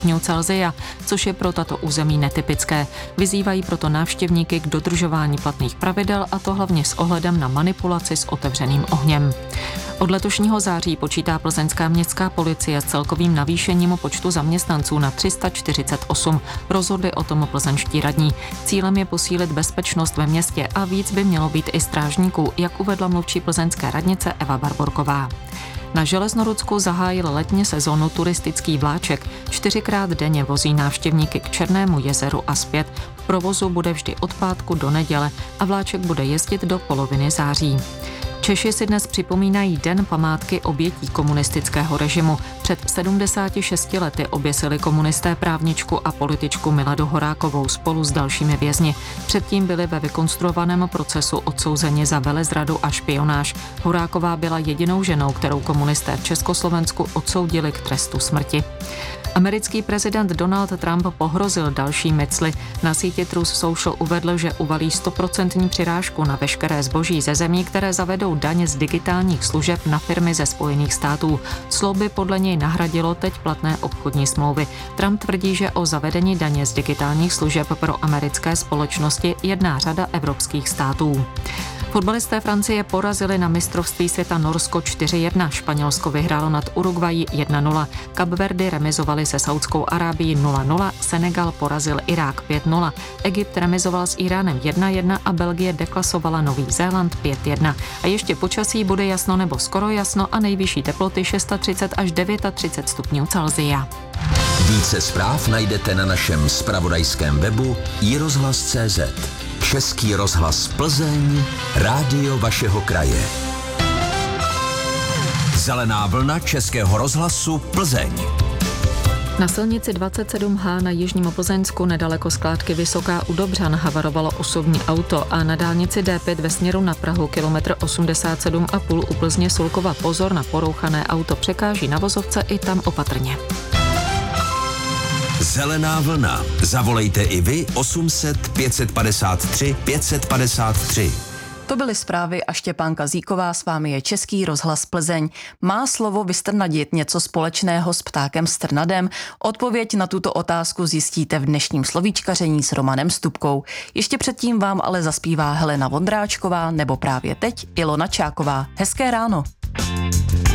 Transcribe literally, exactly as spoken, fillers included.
stupňů Celsia, což je pro tato území netypické. Vyzývají proto návštěvníky k dodržování platných pravidel, a to hlavně s ohledem na manipulaci s otevřeným ohněm. Od letošního září počítá plzeňská městská policie s celkovým navýšením počtu zaměstnanců na tři sta čtyřicet osm. Rozhodli o tom plzeňští radní. Cílem je posílit bezpečnost ve městě a víc by mělo být i strážníků, jak uvedla mluvčí plzeňské radnice Eva Barborková. Na Železnorudsku zahájil letní sezónu turistický vláček. Čtyřikrát denně vozí návštěvníky k Černému jezeru a zpět. V provozu bude vždy od pátku do neděle a vláček bude jezdit do poloviny září. Češi si dnes připomínají Den památky obětí komunistického režimu. Před sedmdesáti šesti lety oběsili komunisté právničku a političku Miladu Horákovou spolu s dalšími vězni. Předtím byli ve vykonstruovaném procesu odsouzeni za velezradu a špionáž. Horáková byla jedinou ženou, kterou komunisté v Československu odsoudili k trestu smrti. Americký prezident Donald Trump pohrozil další micly. Na síti Truth Social uvedl, že uvalí stoprocentní přirážku na veškeré zboží ze zemí, které zavedou daň z digitálních služeb na firmy ze Spojených států. Clo by podle něj nahradilo teď platné obchodní smlouvy. Trump tvrdí, že o zavedení daně z digitálních služeb pro americké společnosti jedná řada evropských států. Fotbalisté Francie porazili na mistrovství světa Norsko čtyři jedna, Španělsko vyhrálo nad Uruguayí jedna nula, Kapverdy remizovali se Saudskou Arábií nula nula, Senegal porazil Irák pět nula, Egypt remizoval s Iránem jedna jedna a Belgie deklasovala Nový Zéland pět jedna. A ještě počasí bude jasno nebo skoro jasno a nejvyšší teploty třicet šest až třicet devět stupňů Celsia. Více zpráv najdete na našem zpravodajském webu i rozhlas tečka cé zet. Český rozhlas Plzeň, rádio vašeho kraje. Zelená vlna Českého rozhlasu Plzeň. Na silnici dvacet sedm há na jižním Plzeňsku nedaleko skládky Vysoká u Dobřan havarovalo osobní auto a na dálnici dé pět ve směru na Prahu kilometr osmdesát sedm a půl u Plzně Sulkova pozor na porouchané auto, překáží na vozovce i tam opatrně. Zelená vlna. Zavolejte i vy osm set pět padesát tři pět padesát tři. To byly zprávy a Štěpán Kazíková, s vámi je Český rozhlas Plzeň. Má slovo vystrnadit něco společného s ptákem strnadem? Odpověď na tuto otázku zjistíte v dnešním slovíčkaření s Romanem Stupkou. Ještě předtím vám ale zaspívá Helena Vondráčková nebo právě teď Ilona Čáková. Hezké ráno.